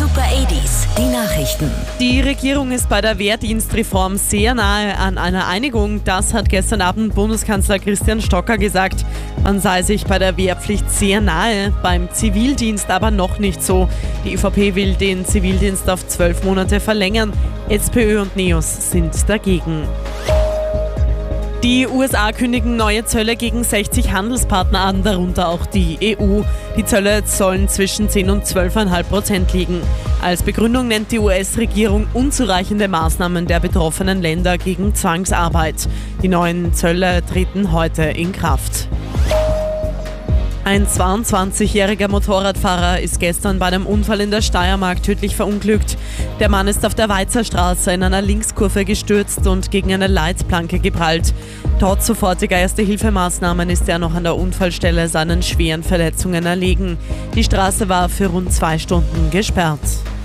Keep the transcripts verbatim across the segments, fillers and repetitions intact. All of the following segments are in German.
Super achtziger, die Nachrichten. Die Regierung ist bei der Wehrdienstreform sehr nahe an einer Einigung. Das hat gestern Abend Bundeskanzler Christian Stocker gesagt. Man sei sich bei der Wehrpflicht sehr nahe, beim Zivildienst aber noch nicht so. Die ÖVP will den Zivildienst auf zwölf Monate verlängern. SPÖ und NEOS sind dagegen. Die U S A kündigen neue Zölle gegen sechzig Handelspartner an, darunter auch die E U. Die Zölle sollen zwischen zehn und zwölf Komma fünf Prozent liegen. Als Begründung nennt die U S-Regierung unzureichende Maßnahmen der betroffenen Länder gegen Zwangsarbeit. Die neuen Zölle treten heute in Kraft. Ein zweiundzwanzigjähriger Motorradfahrer ist gestern bei einem Unfall in der Steiermark tödlich verunglückt. Der Mann ist auf der Weizerstraße in einer Linkskurve gestürzt und gegen eine Leitplanke geprallt. Trotz sofortiger Erste-Hilfe-Maßnahmen ist er noch an der Unfallstelle seinen schweren Verletzungen erlegen. Die Straße war für rund zwei Stunden gesperrt.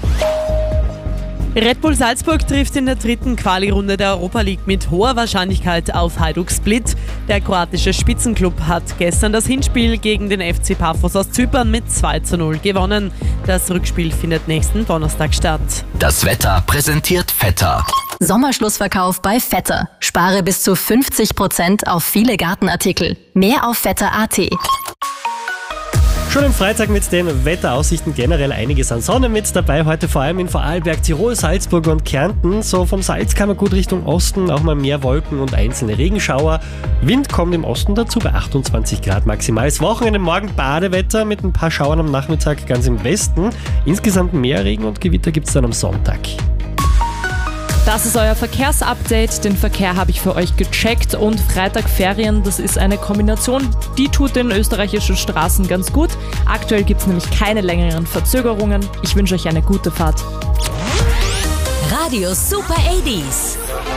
Red Bull Salzburg trifft in der dritten Quali-Runde der Europa League mit hoher Wahrscheinlichkeit auf Hajduk Split. Der kroatische Spitzenklub hat gestern das Hinspiel gegen den F C Paphos aus Zypern mit zwei zu null gewonnen. Das Rückspiel findet nächsten Donnerstag statt. Das Wetter präsentiert Vetter. Sommerschlussverkauf bei Vetter. Spare bis zu fünfzig Prozent auf viele Gartenartikel. Mehr auf vetter punkt a t. Schon am Freitag mit den Wetteraussichten generell einiges an Sonne mit dabei. Heute vor allem in Vorarlberg, Tirol, Salzburg und Kärnten. So vom Salzkammergut Richtung Osten auch mal mehr Wolken und einzelne Regenschauer. Wind kommt im Osten dazu bei achtundzwanzig Grad maximal. Das Wochenende morgen Badewetter mit ein paar Schauern am Nachmittag ganz im Westen. Insgesamt mehr Regen und Gewitter gibt es dann am Sonntag. Das ist euer Verkehrsupdate. Den Verkehr habe ich für euch gecheckt und Freitag-Ferien, das ist eine Kombination, die tut den österreichischen Straßen ganz gut. Aktuell gibt es nämlich keine längeren Verzögerungen. Ich wünsche euch eine gute Fahrt. Radio Super achtziger.